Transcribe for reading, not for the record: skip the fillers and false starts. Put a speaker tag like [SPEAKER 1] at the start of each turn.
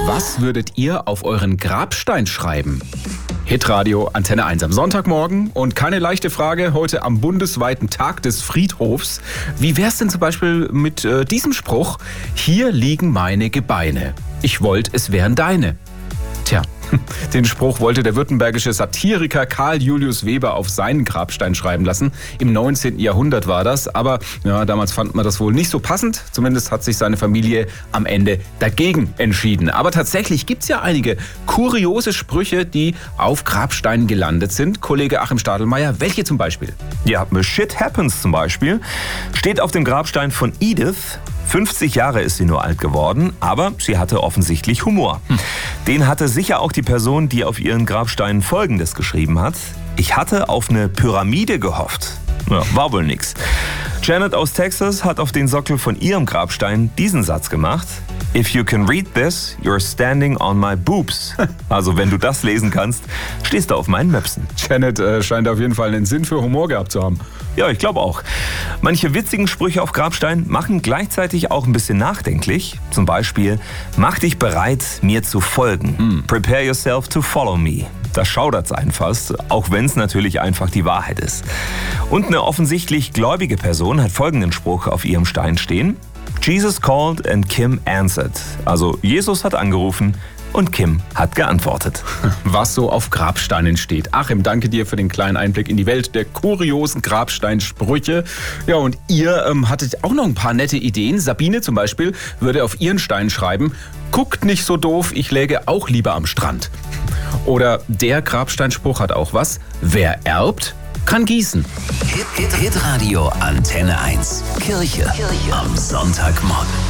[SPEAKER 1] Was würdet ihr auf euren Grabstein schreiben? Hitradio Antenne 1 am Sonntagmorgen und keine leichte Frage heute am bundesweiten Tag des Friedhofs. Wie wär's denn zum Beispiel mit diesem Spruch? Hier liegen meine Gebeine. Ich wollt, es wären deine. Tja, den Spruch wollte der württembergische Satiriker Karl Julius Weber auf seinen Grabstein schreiben lassen. Im 19. Jahrhundert war das, aber ja, damals fand man das wohl nicht so passend. Zumindest hat sich seine Familie am Ende dagegen entschieden. Aber tatsächlich gibt's ja einige kuriose Sprüche, die auf Grabsteinen gelandet sind. Kollege Achim Stadelmeier, welche zum Beispiel?
[SPEAKER 2] Ja, Shit Happens zum Beispiel steht auf dem Grabstein von Edith. 50 Jahre ist sie nur alt geworden, aber sie hatte offensichtlich Humor. Den hatte sicher auch die Person, die auf ihren Grabsteinen Folgendes geschrieben hat. Ich hatte auf eine Pyramide gehofft. Ja, war wohl nix. Janet aus Texas hat auf den Sockel von ihrem Grabstein diesen Satz gemacht. If you can read this, you're standing on my boobs. Also wenn du das lesen kannst, stehst du auf meinen Möpsen.
[SPEAKER 1] Janet scheint auf jeden Fall einen Sinn für Humor gehabt zu haben.
[SPEAKER 2] Ja, ich glaube auch. Manche witzigen Sprüche auf Grabstein machen gleichzeitig auch ein bisschen nachdenklich. Zum Beispiel, mach dich bereit, mir zu folgen. Prepare yourself to follow me. Da schaudert's einen fast, auch wenn es natürlich einfach die Wahrheit ist. Und eine offensichtlich gläubige Person hat folgenden Spruch auf ihrem Stein stehen. Jesus called and Kim answered. Also Jesus hat angerufen und Kim hat geantwortet.
[SPEAKER 1] Was so auf Grabsteinen steht. Achim, danke dir für den kleinen Einblick in die Welt der kuriosen Grabsteinsprüche. Ja, und ihr hattet auch noch ein paar nette Ideen. Sabine zum Beispiel würde auf ihren Stein schreiben, guckt nicht so doof, ich läge auch lieber am Strand. Oder der Grabsteinspruch hat auch was, wer erbt, kann gießen.
[SPEAKER 3] Hitradio Antenne 1. Kirche am Sonntagmorgen.